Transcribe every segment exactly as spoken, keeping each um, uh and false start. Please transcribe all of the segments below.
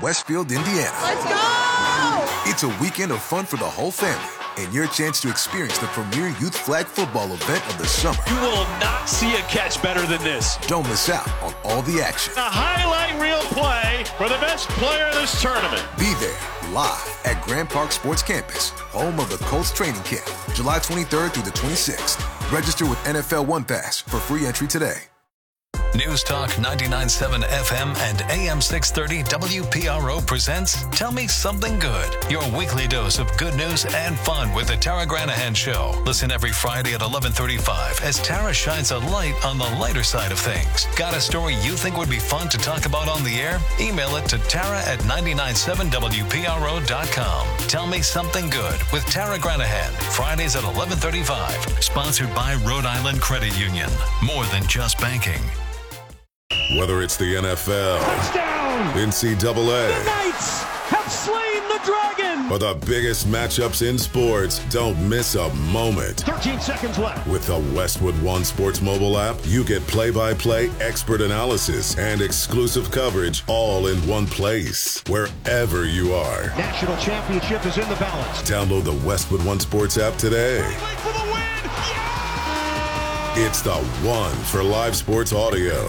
Westfield, Indiana. Let's go! It's a weekend of fun for the whole family and your chance to experience the premier youth flag football event of the summer. You will not see a catch better than this. Don't miss out on all the action. A highlight reel play for the best player in this tournament. Be there live at Grand Park Sports Campus, home of the Colts training camp, July twenty-third through the twenty-sixth. Register with N F L One Pass for free entry today. News Talk ninety-nine point seven F M and A M six thirty W P R O presents Tell Me Something Good, your weekly dose of good news and fun with the Tara Granahan Show. Listen every Friday at eleven thirty-five as Tara shines a light on the lighter side of things. Got a story you think would be fun to talk about on the air? Email it to Tara at nine nine seven W P R O dot com. Tell Me Something Good with Tara Granahan, Fridays at eleven thirty-five. Sponsored by Rhode Island Credit Union. More than just banking. Whether it's the N F L, touchdown, N C double A, the Knights have slain the dragon, or the biggest matchups in sports, don't miss a moment. thirteen seconds left. With the Westwood One Sports mobile app, you get play-by-play expert analysis and exclusive coverage all in one place, wherever you are. National championship is in the balance. Download the Westwood One Sports app today. For the win. Yeah! It's the one for live sports audio.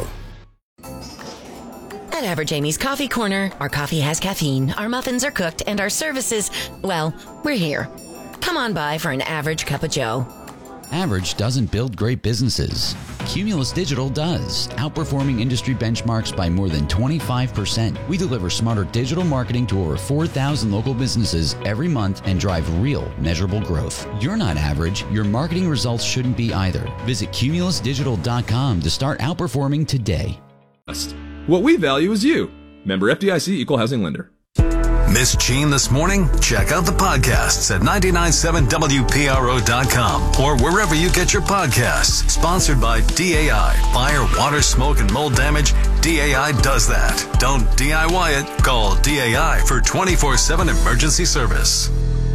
At Average Amy's Coffee Corner, our coffee has caffeine, our muffins are cooked, and our services, well, we're here. Come on by for an average cup of joe. Average doesn't build great businesses. Cumulus Digital does, outperforming industry benchmarks by more than twenty-five percent. We deliver smarter digital marketing to over four thousand local businesses every month and drive real, measurable growth. You're not average. Your marketing results shouldn't be either. Visit cumulus digital dot com to start outperforming today. What we value is you. Member F D I C, Equal Housing Lender. Miss Gene this morning? Check out the podcasts at nine nine seven W P R O dot com or wherever you get your podcasts. Sponsored by D A I. Fire, water, smoke, and mold damage. D A I does that. Don't D I Y it. Call D A I for twenty-four seven emergency service.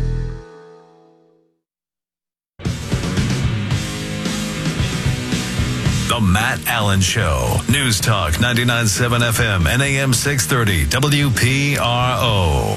The Matt Allen Show. News Talk ninety-nine point seven F M and A M six thirty W P R O.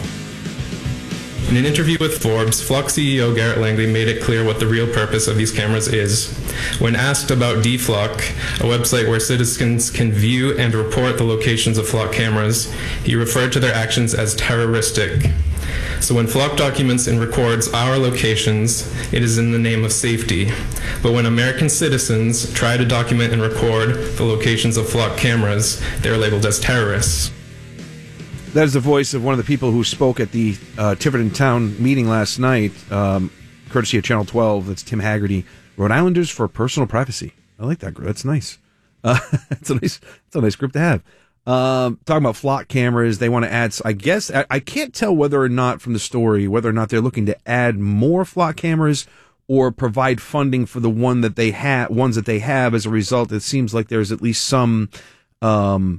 In an interview with Forbes, Flock C E O Garrett Langley made it clear what the real purpose of these cameras is. When asked about D Flock, a website where citizens can view and report the locations of Flock cameras, he referred to their actions as terroristic. So when Flock documents and records our locations, it is in the name of safety. But when American citizens try to document and record the locations of Flock cameras, they're labeled as terrorists. That is the voice of one of the people who spoke at the uh, Tiverton Town meeting last night, um, courtesy of Channel twelve. That's Tim Haggerty. Rhode Islanders for Personal Privacy. I like that group. That's nice. Uh, it's a nice. It's a nice group to have. Um, talking about Flock cameras, they want to add. I guess I, I can't tell whether or not from the story whether or not they're looking to add more Flock cameras or provide funding for the one that they have, ones that they have. As a result, it seems like there's at least some. Um,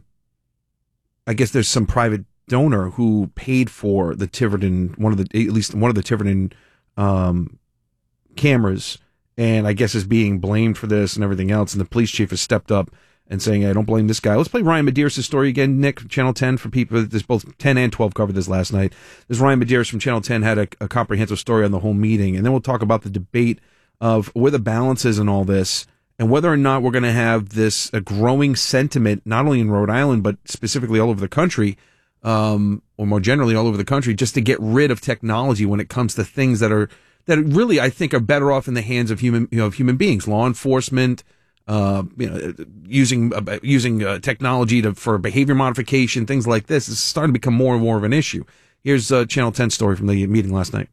I guess there's some private donor who paid for the Tiverton, one of the at least one of the Tiverton um, cameras, and I guess is being blamed for this and everything else. And the police chief has stepped up and saying, "I don't blame this guy." Let's play Ryan Medeiros' story again, Nick, from Channel ten for people. There's both ten and twelve covered this last night. This Ryan Medeiros from Channel ten had a, a comprehensive story on the whole meeting, and then we'll talk about the debate of where the balance is in all this, and whether or not we're going to have this a growing sentiment, not only in Rhode Island, but specifically all over the country, um, or more generally all over the country, just to get rid of technology when it comes to things that are that really, I think, are better off in the hands of human, you know, of human beings, law enforcement, uh, you know, using uh, using uh, technology to for behavior modification, things like this. It's starting to become more and more of an issue. Here's a Channel ten story from the meeting last night.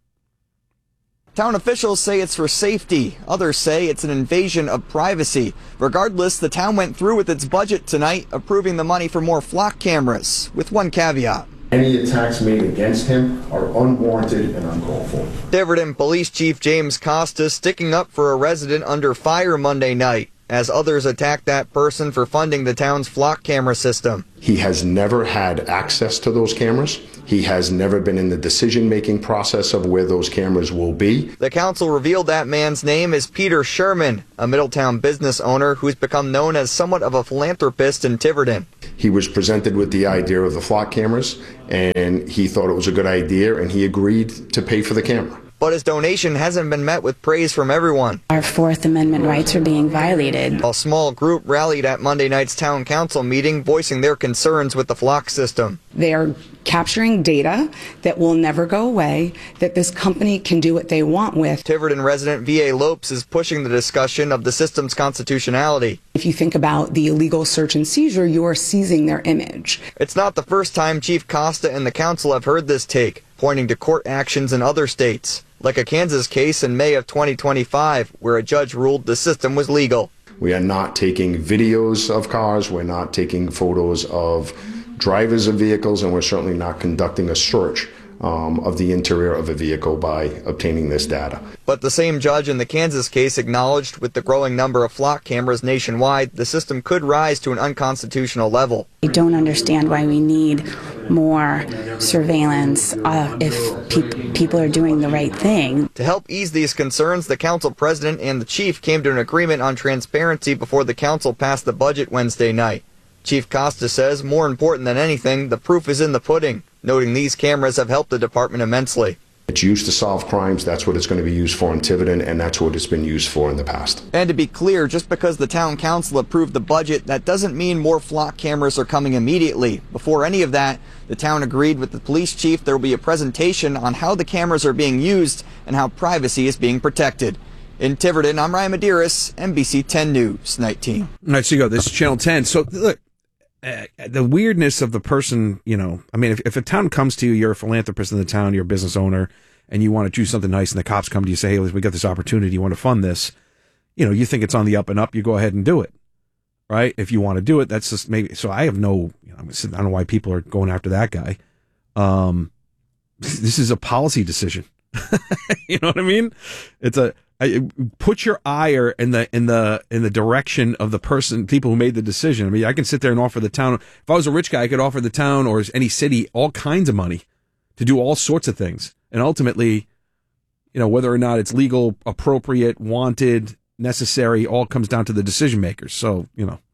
Town officials say it's for safety. Others say it's an invasion of privacy. Regardless, the town went through with its budget tonight, approving the money for more Flock cameras, with one caveat. Any attacks made against him are unwarranted and uncalled for. Tiverton Police Chief James Costa sticking up for a resident under fire Monday night. as others attack that person for funding the town's flock camera system. He has never had access to those cameras. He has never been in the decision-making process of where those cameras will be. The council revealed that man's name is Peter Sherman, a Middletown business owner who's become known as somewhat of a philanthropist in Tiverton. He was presented with the idea of the flock cameras, and he thought it was a good idea, and he agreed to pay for the camera. But his donation hasn't been met with praise from everyone. Our Fourth Amendment rights are being violated. A small group rallied at Monday night's town council meeting, voicing their concerns with the flock system. They are capturing data that will never go away, that this company can do what they want with. Tiverton resident V A Lopes is pushing the discussion of the system's constitutionality. If you think about the illegal search and seizure, you are seizing their image. It's not the first time Chief Costa and the council have heard this take, pointing to court actions in other states, like a Kansas case in May of twenty twenty-five, where a judge ruled the system was legal. We are not taking videos of cars, we're not taking photos of drivers of vehicles, and we're certainly not conducting a search um, of the interior of a vehicle by obtaining this data. But the same judge in the Kansas case acknowledged with the growing number of flock cameras nationwide, the system could rise to an unconstitutional level. I don't understand why we need more surveillance uh, if pe- people are doing the right thing. To help ease these concerns, the council president and the chief came to an agreement on transparency before the council passed the budget Wednesday night. Chief Costa says, more important than anything, the proof is in the pudding, noting these cameras have helped the department immensely. It's used to solve crimes. That's what it's going to be used for in Tiverton, and that's what it's been used for in the past. And to be clear, just because the town council approved the budget, that doesn't mean more flock cameras are coming immediately. Before any of that, the town agreed with the police chief there will be a presentation on how the cameras are being used and how privacy is being protected. In Tiverton, I'm Ryan Medeiros, N B C ten News, Night Team. All right, so you go. This is Channel ten. So, look, uh, the weirdness of the person, you know, I mean, if, if a town comes to you, you're a philanthropist in the town, you're a business owner, and you want to do something nice, and the cops come to you and say, hey, we got this opportunity, you want to fund this, you know, you think it's on the up and up, you go ahead and do it, right? If you want to do it, that's just maybe, so I have no, you know, I don't know why people are going after that guy. Um, this is a policy decision. You know what I mean? It's a, I, put your ire in the in the in the direction of the person, people who made the decision. I mean, I can sit there and offer the town. If I was a rich guy, I could offer the town or any city all kinds of money to do all sorts of things. And ultimately, you know, whether or not it's legal, appropriate, wanted, necessary, all comes down to the decision makers. So, you know,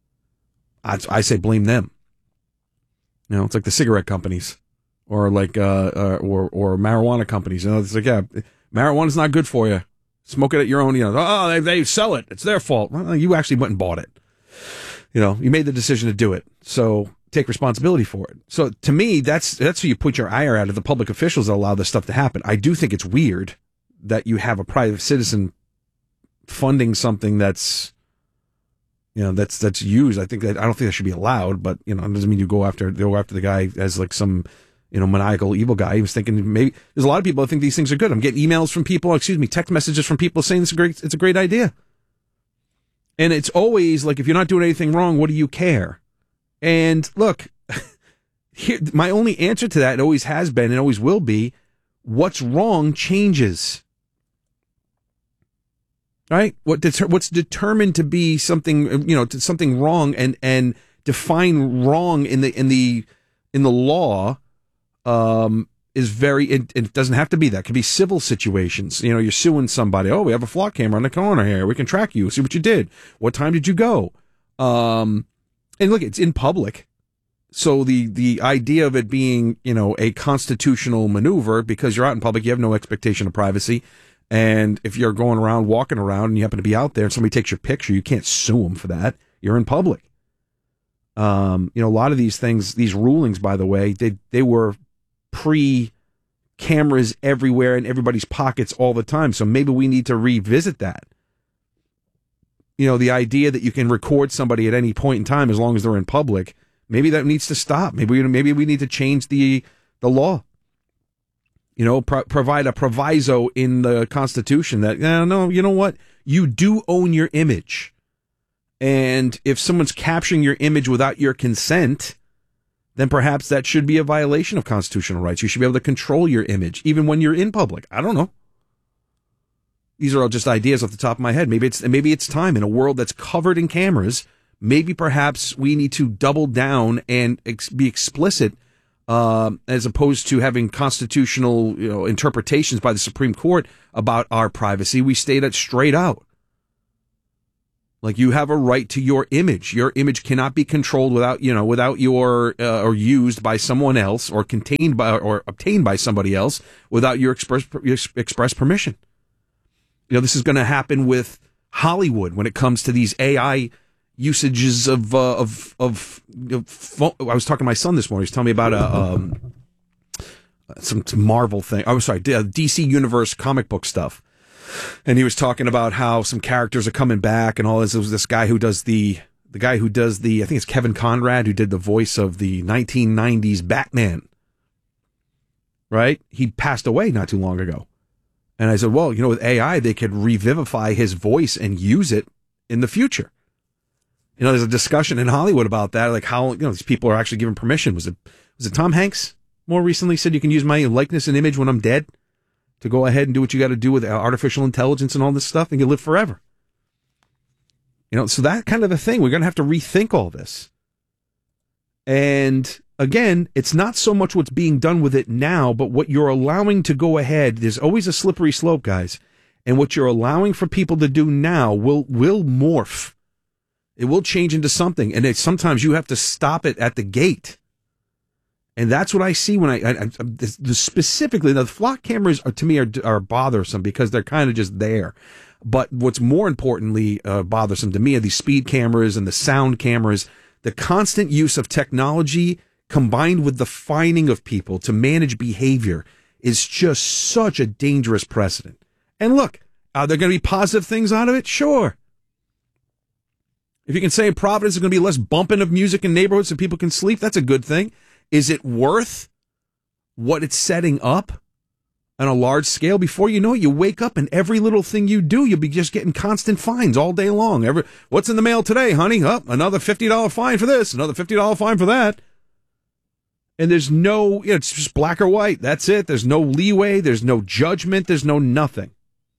I, I say blame them. You know, it's like the cigarette companies or like uh, uh or or marijuana companies. You know, it's like, yeah, marijuana's not good for you. Smoke it at your own, you know, oh, they, they sell it. It's their fault. Well, you actually went and bought it. You know, you made the decision to do it. So take responsibility for it. So to me, that's, that's who you put your ire at, of the public officials that allow this stuff to happen. I do think it's weird that you have a private citizen funding something that's, you know, that's, that's used. I think that, I don't think that should be allowed, but, you know, it doesn't mean you go after, go after the guy as like some, you know, maniacal evil guy. He was thinking maybe there's a lot of people that think these things are good. I'm getting emails from people, excuse me, text messages from people saying it's a great, it's a great idea. And it's always like, if you're not doing anything wrong, what do you care? And look, here, my only answer to that always has been and always will be, what's wrong changes. Right? What deter- what's determined to be something, you know, to something wrong and, and define wrong in the, in the, in the law, um, is very, it, it doesn't have to be that. It could be civil situations. You know, you're suing somebody. Oh, we have a flock camera on the corner here. We can track you, see what you did. What time did you go? Um, and look, it's in public. So the, the idea of it being, you know, a constitutional maneuver, because you're out in public, you have no expectation of privacy. And if you're going around, walking around, and you happen to be out there and somebody takes your picture, you can't sue them for that. You're in public. Um, you know, a lot of these things, these rulings, by the way, they, they were pre-cameras everywhere in everybody's pockets all the time. So maybe we need to revisit that. You know, the idea that you can record somebody at any point in time as long as they're in public, maybe that needs to stop. Maybe we, maybe we need to change the the law. You know, pro- provide a proviso in the Constitution that, no, no, you know what? You do own your image. And if someone's capturing your image without your consent, then perhaps that should be a violation of constitutional rights. You should be able to control your image, even when you're in public. I don't know. These are all just ideas off the top of my head. Maybe it's maybe it's time in a world that's covered in cameras. Maybe perhaps we need to double down and ex- be explicit, um, as opposed to having constitutional, you know, interpretations by the Supreme Court about our privacy. We state it straight out. Like, you have a right to your image. Your image cannot be controlled without, you know, without your, uh, or used by someone else, or contained by, or obtained by somebody else without your express, your express permission. You know, this is going to happen with Hollywood when it comes to these A I usages of, uh, of, of, of phone. I was talking to my son this morning. He was telling me about a, um, some Marvel thing. I was sorry, D C Universe comic book stuff. And he was talking about how some characters are coming back and all this. There was this guy who does the, the guy who does the, I think it's Kevin Conrad, who did the voice of the nineteen nineties Batman. Right? He passed away not too long ago. And I said, well, you know, with A I, they could revivify his voice and use it in the future. You know, there's a discussion in Hollywood about that, like how, you know, these people are actually given permission. Was it, was it Tom Hanks more recently said you can use my likeness and image when I'm dead to go ahead and do what you got to do with artificial intelligence and all this stuff, and you live forever. You know, so that kind of a thing. We're going to have to rethink all this. And again, it's not so much what's being done with it now, but what you're allowing to go ahead. There's always a slippery slope, guys. And what you're allowing for people to do now will, will morph. It will change into something. And it, sometimes you have to stop it at the gate. And that's what I see when I, I, I this, this specifically, the flock cameras are, to me, are, are bothersome because they're kind of just there. But what's more importantly uh, bothersome to me are these speed cameras and the sound cameras. The constant use of technology combined with the fining of people to manage behavior is just such a dangerous precedent. And look, are there going to be positive things out of it? Sure. If you can say in Providence there's going to be less bumping of music in neighborhoods so people can sleep, that's a good thing. Is it worth what it's setting up on a large scale? Before you know it, you wake up and every little thing you do, you'll be just getting constant fines all day long. Every, what's in the mail today, honey? Oh, another fifty dollars fine for this, another fifty dollars fine for that. And there's no, you know, it's just black or white. That's it. There's no leeway. There's no judgment. There's no nothing.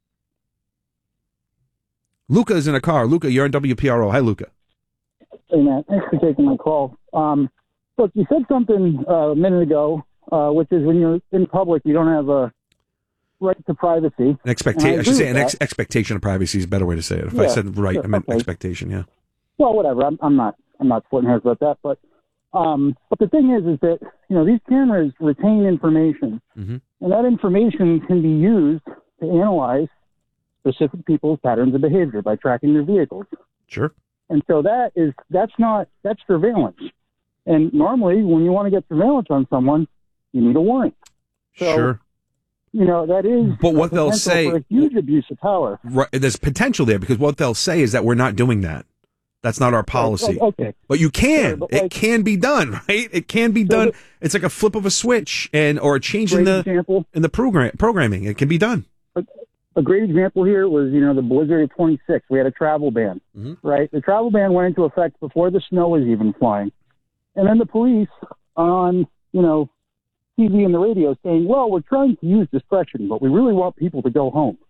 Luca is in a car. Luca, you're on W P R O. Hi, Luca. Hey, man. Thanks for taking my call. Um, look, you said something uh, a minute ago, uh, which is when you're in public, you don't have a right to privacy. An expectation. I, I should say an ex- expectation of privacy is a better way to say it. If yeah, I said right, sure, I meant okay. expectation, yeah. Well, whatever. I'm, I'm not I'm not splitting hairs about that. But um, but the thing is, is that, you know, these cameras retain information. Mm-hmm. And that information can be used to analyze specific people's patterns of behavior by tracking their vehicles. Sure. And so that is, that's not, that's surveillance. And normally when you want to get surveillance on someone, you need a warrant. So, sure. You know, that is but what they'll say, for a huge abuse of power. Right, there's potential there because what they'll say is that we're not doing that. That's not our policy. Oh, okay. But you can. Sure, but it like, can be done, right? It can be so done. The, it's like a flip of a switch and or a change in the example, in the program programming. It can be done. A, a great example here was, you know, the blizzard of twenty-six. We had a travel ban, mm-hmm. right? The travel ban went into effect before the snow was even flying. And then the police on, you know, T V and the radio saying, well, we're trying to use discretion, but we really want people to go home.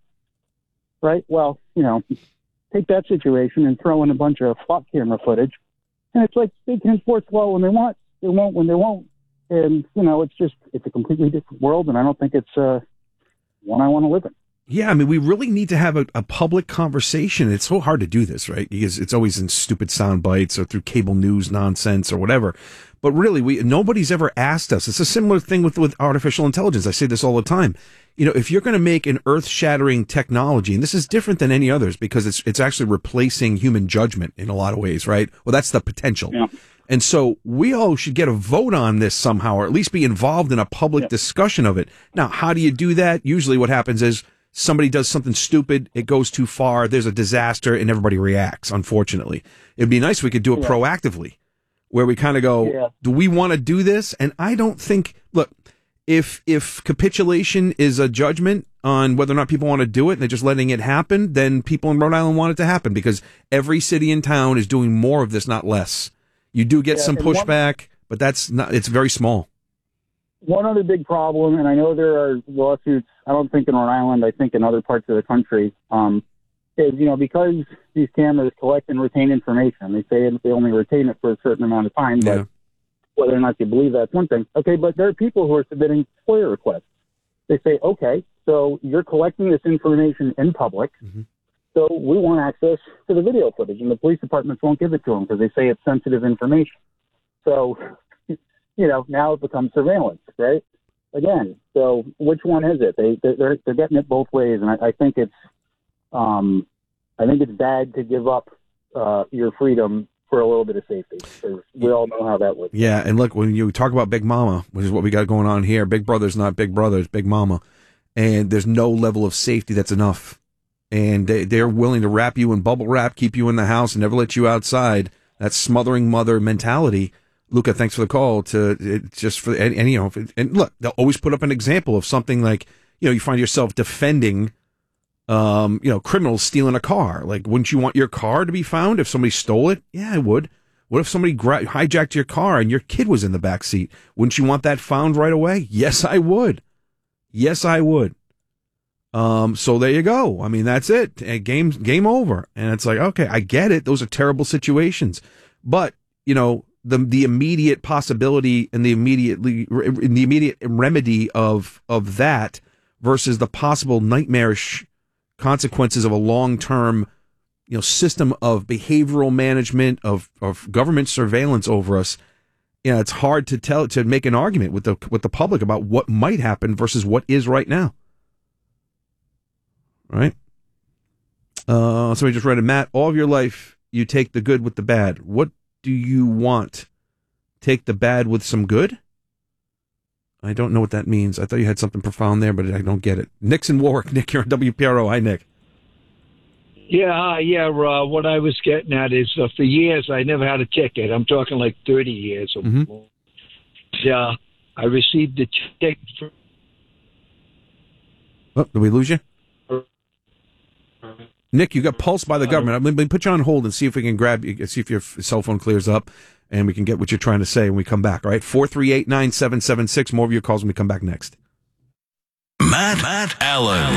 Right? Well, you know, take that situation and throw in a bunch of flock camera footage. And it's like they can enforce law when they want. They won't when they won't. And, you know, it's just, it's a completely different world. And I don't think it's uh, one I want to live in. Yeah, I mean, we really need to have a, a public conversation. It's so hard to do this, right? Because it's always in stupid sound bites or through cable news nonsense or whatever. But really, we nobody's ever asked us. It's a similar thing with, with artificial intelligence. I say this all the time. You know, if you're going to make an earth-shattering technology, and this is different than any others because it's it's actually replacing human judgment in a lot of ways, right? Well, that's the potential. Yeah. And so we all should get a vote on this somehow, or at least be involved in a public yeah. discussion of it. Now, how do you do that? Usually what happens is somebody does something stupid, it goes too far, there's a disaster, and everybody reacts, unfortunately. It'd be nice if we could do it yeah. proactively, where we kind of go, yeah. do we want to do this? And I don't think, look, if if capitulation is a judgment on whether or not people want to do it and they're just letting it happen, then people in Rhode Island want it to happen because every city in town is doing more of this, not less. You do get yeah, some pushback, one, but that's not, it's very small. one other big problem, and I know there are lawsuits, I don't think in Rhode Island, I think in other parts of the country, um, is, you know, because these cameras collect and retain information. They say they only retain it for a certain amount of time, but Yeah. whether or not you believe that's one thing. Okay, but there are people who are submitting FOIA requests. They say, okay, so you're collecting this information in public, mm-hmm. so we want access to the video footage, and the police departments won't give it to them because they say it's sensitive information. So, you know, now it becomes surveillance, right? Again, so which one is it? They they're they're getting it both ways, and I, I think it's um, I think it's bad to give up uh, your freedom for a little bit of safety, because we all know how that works. Yeah, and look, when you talk about Big Mama, which is what we got going on here, Big Brother's not Big Brother, it's Big Mama, and there's no level of safety that's enough. And they, they're willing to wrap you in bubble wrap, keep you in the house, and never let you outside. That smothering mother mentality. Luca, thanks for the call. To it, just for and, and you know, and look, they'll always put up an example of something like, you know, you find yourself defending, um, you know, criminals stealing a car. Like, wouldn't you want your car to be found if somebody stole it? Yeah, I would. What if somebody gra- hijacked your car and your kid was in the back seat? Wouldn't you want that found right away? Yes, I would. Yes, I would. Um, so there you go. I mean, that's it. Game, game over. And it's like, okay, I get it. Those are terrible situations, but you know, the, the immediate possibility and the immediately, the immediate remedy of, of that versus the possible nightmarish consequences of a long-term, you know, system of behavioral management, of, of government surveillance over us. You know, it's hard to tell, to make an argument with the, with the public about what might happen versus what is right now. Right. Uh, somebody just read it. Matt, all of your life, you take the good with the bad. What do you want? Take the bad with some good? I don't know what that means. I thought you had something profound there, but I don't get it. Nick's in Warwick. Nick, you're on W P R O. Hi, Nick. Yeah, uh, yeah. Uh, what I was getting at is uh, for years I never had a ticket. I'm talking like thirty years or Mm-hmm. more. Yeah, I received a ticket. For- Oh, did we lose you? Nick, you got pulsed by the government. I'm going to put you on hold and see if we can grab you, see if your cell phone clears up, and we can get what you're trying to say when we come back. All right, four three eight, nine seven seven six. More of your calls when we come back next. Matt, Matt Allen.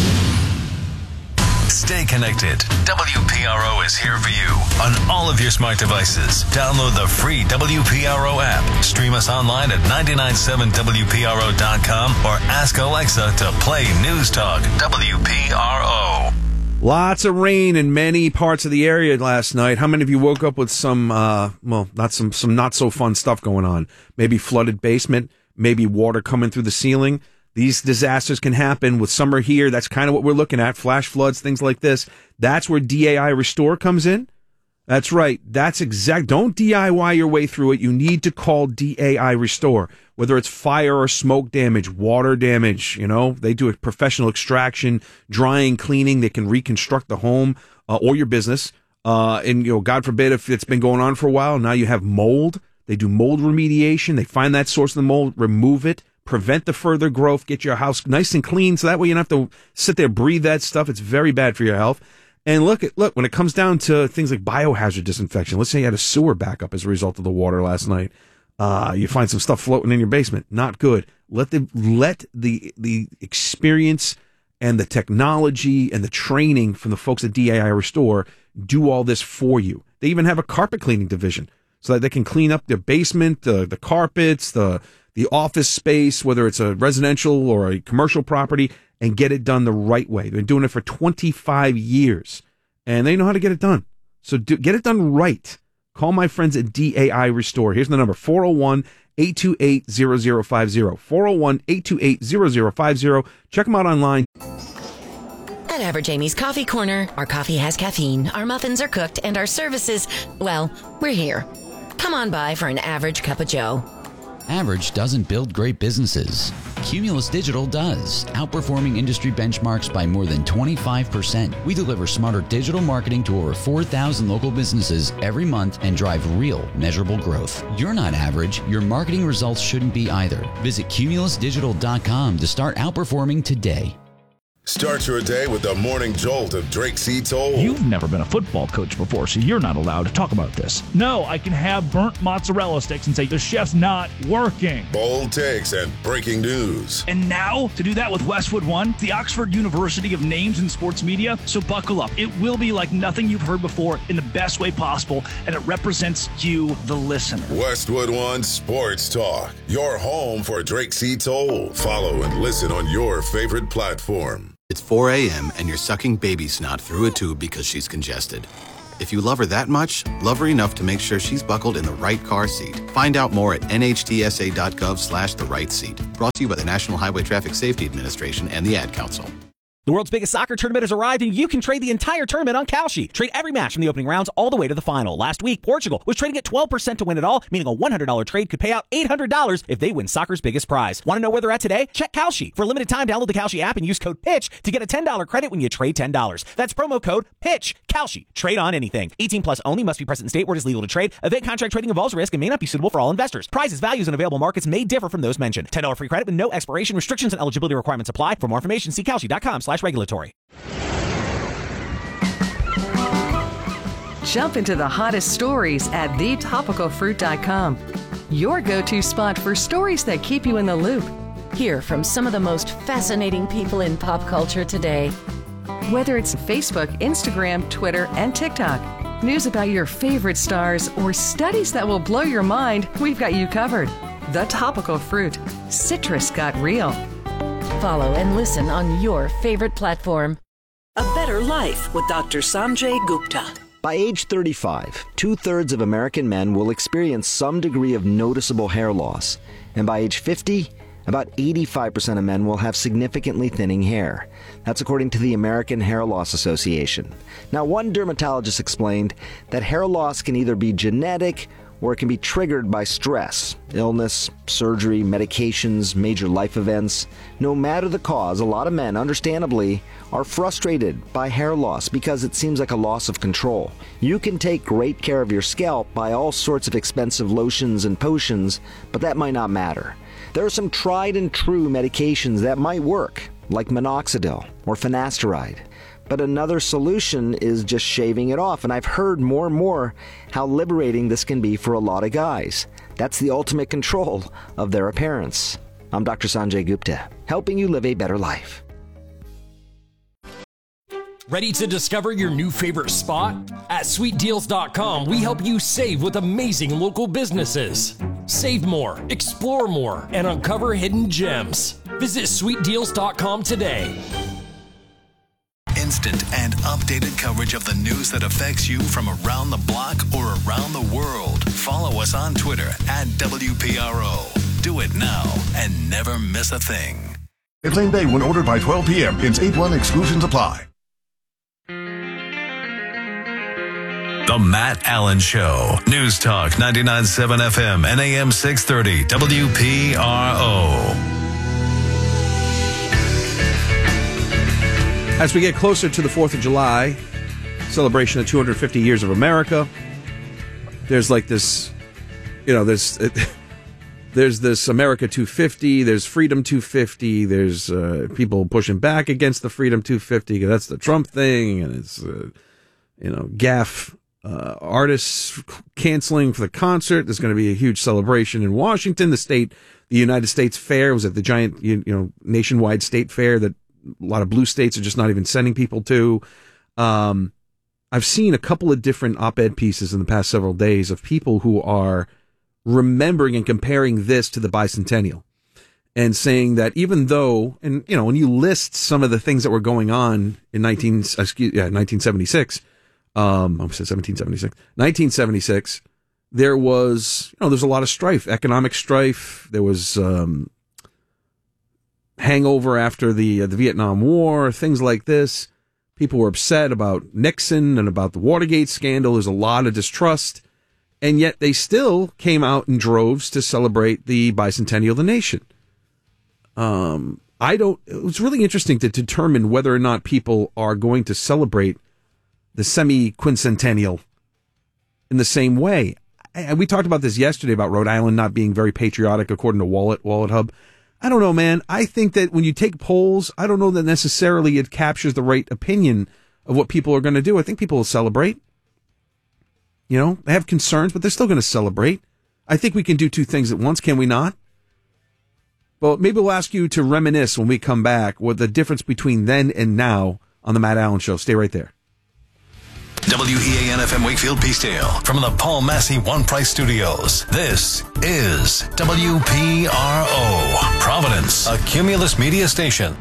Stay connected. W P R O is here for you on all of your smart devices. Download the free W P R O app. Stream us online at nine nine seven W P R O dot com or ask Alexa to play News Talk W P R O. Lots of rain in many parts of the area last night. How many of you woke up with some, uh, well, not some, some not so fun stuff going on? Maybe flooded basement, maybe water coming through the ceiling. These disasters can happen with summer here. That's kind of what we're looking at. Flash floods, things like this. That's where D A I Restore comes in. That's right. That's exact. Don't D I Y your way through it. You need to call D A I Restore. Whether it's fire or smoke damage, water damage, you know, they do a professional extraction, drying, cleaning. They can reconstruct the home uh, or your business. Uh, and, you know, God forbid if it's been going on for a while, now you have mold. They do mold remediation. They find that source of the mold, remove it, prevent the further growth, get your house nice and clean. So that way you don't have to sit there, breathe that stuff. It's very bad for your health. And look at, look, when it comes down to things like biohazard disinfection, let's say you had a sewer backup as a result of the water last night. Uh, you find some stuff floating in your basement. Not good. Let the, let the, the experience and the technology and the training from the folks at D A I Restore do all this for you. They even have a carpet cleaning division so that they can clean up their basement, the, the carpets, the, the office space, whether it's a residential or a commercial property, and get it done the right way. They've been doing it for twenty-five years, and they know how to get it done. So do, get it done right. Call my friends at D A I Restore. Here's the number, four oh one, eight two eight, zero zero five zero. four oh one, eight two eight, zero zero five zero. Check them out online. At Average Amy's Coffee Corner, our coffee has caffeine, our muffins are cooked, and our services, well, we're here. Come on by for an average cup of joe. Average doesn't build great businesses. Cumulus Digital does, outperforming industry benchmarks by more than twenty-five percent. We deliver smarter digital marketing to over four thousand local businesses every month and drive real, measurable growth. You're not average. Your marketing results shouldn't be either. Visit cumulus digital dot com to start outperforming today. Start your day with the morning jolt of Drake C. Toll. You've never been a football coach before, so you're not allowed to talk about this. No, I can have burnt mozzarella sticks and say the chef's not working. Bold takes and breaking news. And now, to do that with Westwood One, the Oxford University of names in sports media, so buckle up. It will be like nothing you've heard before in the best way possible, and it represents you, the listener. Westwood One Sports Talk, your home for Drake C. Toll. Follow and listen on your favorite platform. It's four a.m. and you're sucking baby snot through a tube because she's congested. If you love her that much, love her enough to make sure she's buckled in the right car seat. Find out more at nhtsa.gov slash the right seat. Brought to you by the National Highway Traffic Safety Administration and the Ad Council. The world's biggest soccer tournament has arrived, and you can trade the entire tournament on Kalshi. Trade every match from the opening rounds all the way to the final. Last week, Portugal was trading at twelve percent to win it all, meaning a one hundred dollars trade could pay out eight hundred dollars if they win soccer's biggest prize. Want to know where they're at today? Check Kalshi. For a limited time, download the Kalshi app and use code PITCH to get a ten dollars credit when you trade ten dollars. That's promo code PITCH. Kalshi. Trade on anything. eighteen plus only. Must be present in state where it is legal to trade. Event contract trading involves risk and may not be suitable for all investors. Prizes, values, and available markets may differ from those mentioned. ten dollars free credit with no expiration. Restrictions and eligibility requirements apply. For more information, see Kalshi.com slash regulatory. Jump into the hottest stories at the topical fruit dot com. Your go-to spot for stories that keep you in the loop. Hear from some of the most fascinating people in pop culture today. Whether it's Facebook, Instagram, Twitter, and TikTok, news about your favorite stars, or studies that will blow your mind, we've got you covered. The Topical Fruit. Citrus got real. Follow and listen on your favorite platform. A Better Life with Doctor Sanjay Gupta. By age thirty-five, two-thirds of American men will experience some degree of noticeable hair loss. And by age fifty, about eighty-five percent of men will have significantly thinning hair. That's according to the American Hair Loss Association. Now, one dermatologist explained that hair loss can either be genetic or it can be triggered by stress, illness, surgery, medications, major life events. No matter the cause, a lot of men, understandably, are frustrated by hair loss because it seems like a loss of control. You can take great care of your scalp by all sorts of expensive lotions and potions, but that might not matter. There are some tried and true medications that might work, like minoxidil or finasteride. But another solution is just shaving it off, and I've heard more and more how liberating this can be for a lot of guys. That's the ultimate control of their appearance. I'm Doctor Sanjay Gupta, helping you live a better life. Ready to discover your new favorite spot? At sweet deals dot com, we help you save with amazing local businesses. Save more, explore more, and uncover hidden gems. Visit sweet deals dot com today. Instant and updated coverage of the news that affects you from around the block or around the world. Follow us on Twitter at W P R O. Do it now and never miss a thing. It's same day when ordered by twelve p.m. Pins eight one exclusions apply. The Matt Allen Show. News Talk ninety-nine point seven F M and A M six thirty W P R O. As we get closer to the fourth of July, celebration of two hundred fifty years of America, there's like this, you know, there's, it, there's this America two fifty, there's Freedom two fifty, there's uh, people pushing back against the Freedom two fifty, that's the Trump thing, and it's, uh, you know, gaffe uh, artists canceling for the concert. There's going to be a huge celebration in Washington. The state, the United States Fair was at the giant, you, you know, nationwide state fair that a lot of blue states are just not even sending people to. Um, I've seen a couple of different op-ed pieces in the past several days of people who are remembering and comparing this to the bicentennial and saying that even though, and you know, when you list some of the things that were going on in nineteen, excuse, yeah, nineteen seventy-six, um, I said seventeen seventy-six, nineteen seventy-six, there was, you know, there's a lot of strife, economic strife. There was, um, hangover after the uh, the Vietnam War, things like this. People were upset about Nixon and about the Watergate scandal. There's a lot of distrust, and yet they still came out in droves to celebrate the bicentennial of the nation. Um, I don't. It was really interesting to determine whether or not people are going to celebrate the semi-quincentennial in the same way. And we talked about this yesterday about Rhode Island not being very patriotic, according to Wallet Wallet Hub. I don't know, man. I think that when you take polls, I don't know that necessarily it captures the right opinion of what people are going to do. I think people will celebrate. You know, they have concerns, but they're still going to celebrate. I think we can do two things at once, can we not? Well, maybe we'll ask you to reminisce when we come back what the difference between then and now on the Matt Allen Show. Stay right there. W E A N F M Wakefield Peacedale from the Paul Massey One Price Studios. This is W P R O, Providence, a Cumulus media station.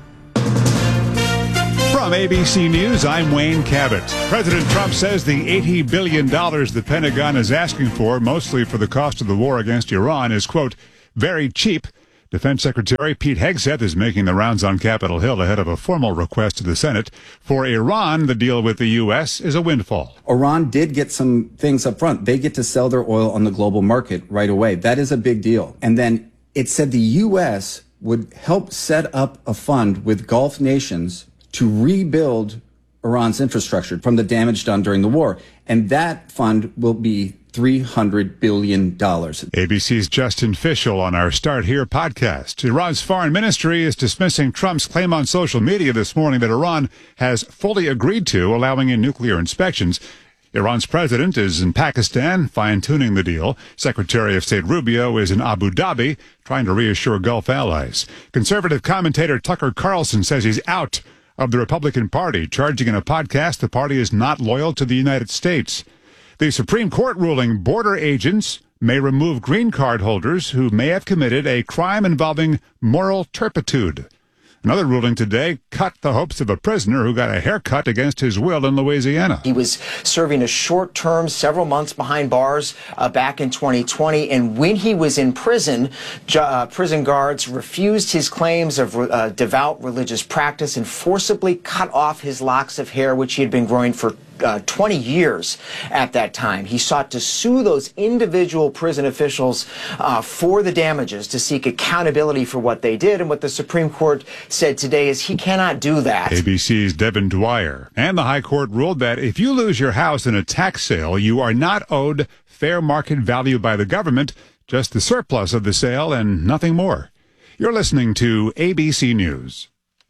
From A B C News, I'm Wayne Cabot. President Trump says the eighty billion dollars the Pentagon is asking for, mostly for the cost of the war against Iran, is, quote, very cheap. Defense Secretary Pete Hegseth is making the rounds on Capitol Hill ahead of a formal request to the Senate. For Iran, the deal with the U S is a windfall. Iran did get some things up front. They get to sell their oil on the global market right away. That is a big deal. And then it said the U S would help set up a fund with Gulf nations to rebuild Iran's infrastructure from the damage done during the war. And that fund will be three hundred billion dollars. A B C's Justin Fischel on our Start Here podcast. Iran's foreign ministry is dismissing Trump's claim on social media this morning that Iran has fully agreed to allowing in nuclear inspections. Iran's president is in Pakistan, fine-tuning the deal. Secretary of State Rubio is in Abu Dhabi, trying to reassure Gulf allies. Conservative commentator Tucker Carlson says he's out of the Republican Party, charging in a podcast the party is not loyal to the United States. The Supreme Court ruling border agents may remove green card holders who may have committed a crime involving moral turpitude. Another ruling today cut the hopes of a prisoner who got a haircut against his will in Louisiana. He was serving a short term, several months behind bars uh, back in twenty twenty. And when he was in prison, ju- uh, prison guards refused his claims of uh, devout religious practice and forcibly cut off his locks of hair, which he had been growing for Uh, twenty years at that time. He sought to sue those individual prison officials uh, for the damages, to seek accountability for what they did. And what the Supreme Court said today is he cannot do that. A B C's Devin Dwyer. And the High Court ruled that if you lose your house in a tax sale, you are not owed fair market value by the government, just the surplus of the sale and nothing more. You're listening to A B C News.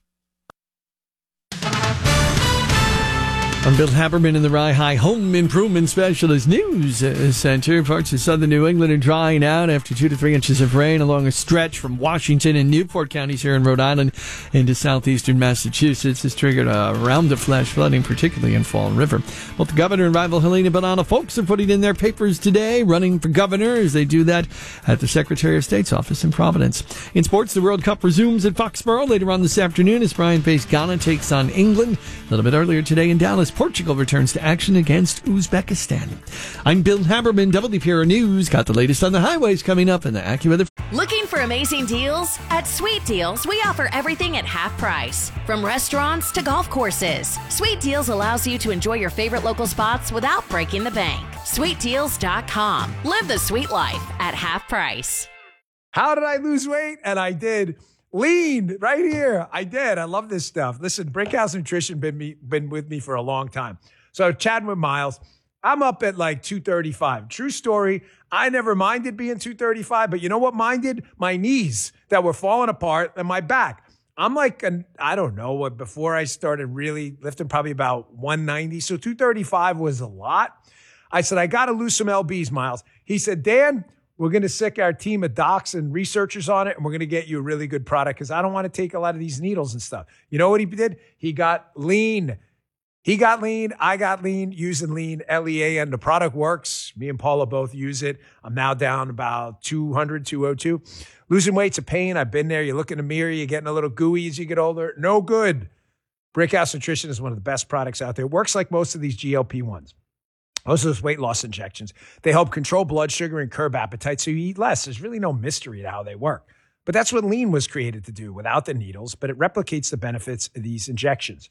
I'm Bill Haberman in the Rye High Home Improvement Specialist News Center. Parts of southern New England are drying out after two to three inches of rain along a stretch from Washington and Newport counties here in Rhode Island into southeastern Massachusetts. This triggered a round of flash flooding, particularly in Fall River. Both the governor and rival Helena Banana folks are putting in their papers today, running for governor as they do that at the Secretary of State's office in Providence. In sports, the World Cup resumes at Foxborough later on this afternoon as Brian-based Ghana takes on England. A little bit earlier today in Dallas, Portugal returns to action against Uzbekistan. I'm Bill Haberman, W P R O News. Got the latest on the highways coming up in the AccuWeather. Looking for amazing deals? At Sweet Deals, we offer everything at half price. From restaurants to golf courses, Sweet Deals allows you to enjoy your favorite local spots without breaking the bank. sweet deals dot com. Live the sweet life at half price. How did I lose weight? And I did. Lean right here. I did. I love this stuff. Listen, Brickhouse Nutrition been me been with me for a long time. So chatting with Miles, I'm up at like two thirty-five. True story. I never minded being two thirty-five, but you know what minded? My knees that were falling apart and my back. I'm like, an, I don't know what, before I started really lifting, probably about one ninety. So two thirty-five was a lot. I said, I got to lose some L Bs, Miles. He said, Dan, we're going to sick our team of docs and researchers on it, and we're going to get you a really good product because I don't want to take a lot of these needles and stuff. You know what he did? He got lean. He got lean. I got lean using lean, L E A N. The product works. Me and Paula both use it. I'm now down about two hundred, two oh two. Losing weight's a pain. I've been there. You look in the mirror, you're getting a little gooey as you get older. No good. Brickhouse Nutrition is one of the best products out there. It works like most of these G L P ones. Most of those weight loss injections. They help control blood sugar and curb appetite so you eat less. There's really no mystery to how they work. But that's what lean was created to do without the needles, but it replicates the benefits of these injections.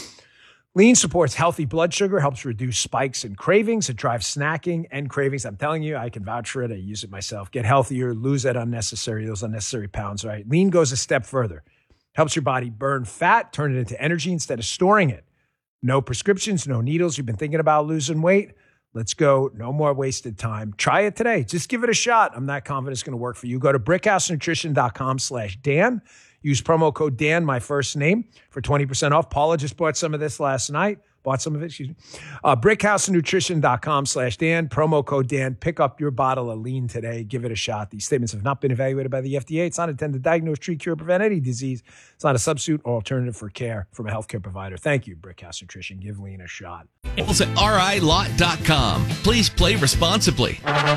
Lean supports healthy blood sugar, helps reduce spikes and cravings. It drives snacking and cravings. I'm telling you, I can vouch for it. I use it myself. Get healthier, lose that unnecessary, those unnecessary pounds, right? Lean goes a step further. Helps your body burn fat, turn it into energy instead of storing it. No prescriptions, no needles. You've been thinking about losing weight? Let's go. No more wasted time. Try it today. Just give it a shot. I'm not confident it's going to work for you. Go to brickhousenutrition.com slash Dan. Use promo code Dan, my first name, for twenty percent off. Paula just bought some of this last night. Bought some of it, excuse me. Uh, brickhousenutrition.com slash Dan. Promo code Dan. Pick up your bottle of lean today. Give it a shot. These statements have not been evaluated by the F D A. It's not intended to diagnose, treat, cure, prevent any disease. It's not a substitute or alternative for care from a healthcare provider. Thank you, Brickhouse Nutrition. Give lean a shot. It's at R I lot dot com. Please play responsibly.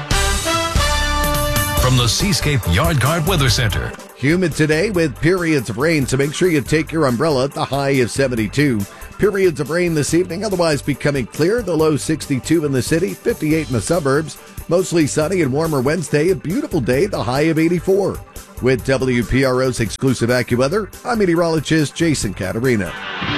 From the Seascape Yard Guard Weather Center. Humid today with periods of rain, so make sure you take your umbrella at the high of seventy-two. Periods of rain this evening, otherwise becoming clear. The low sixty-two in the city, fifty-eight in the suburbs. Mostly sunny and warmer Wednesday. A beautiful day, the high of eighty-four. With W P R O's exclusive AccuWeather, I'm meteorologist Jason Caterina.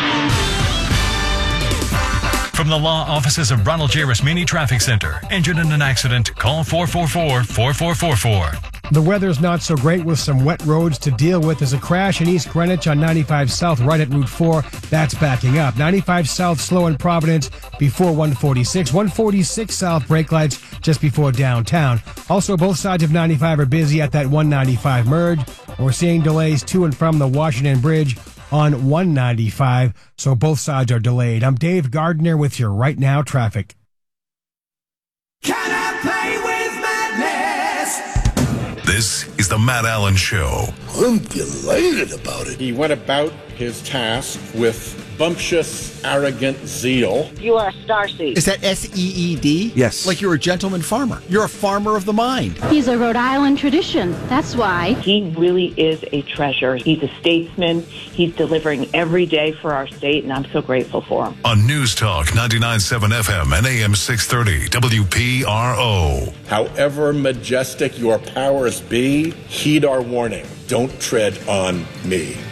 From the law offices of Ronald J. Rasmini Traffic Center. Injured in an accident? Call four four four, four four four four. The weather's not so great with some wet roads to deal with. There's a crash in East Greenwich on ninety-five South right at Route four. That's backing up. ninety-five South slow in Providence before one forty-six. one forty-six South brake lights just before downtown. Also, both sides of ninety-five are busy at that one ninety-five merge. We're seeing delays to and from the Washington Bridge on one ninety-five, so both sides are delayed. I'm Dave Gardner with your Right Now traffic. Can I play with madness? This is the Matt Allen Show. I'm delighted about it. He went about his task with bumptious, arrogant zeal. You are a starseed. Is that S E E D? Yes. Like you're a gentleman farmer. You're a farmer of the mind. He's a Rhode Island tradition. That's why. He really is a treasure. He's a statesman. He's delivering every day for our state, and I'm so grateful for him. On News Talk ninety-nine point seven F M and A M six thirty W P R O. However majestic your powers be, heed our warning. Don't tread on me.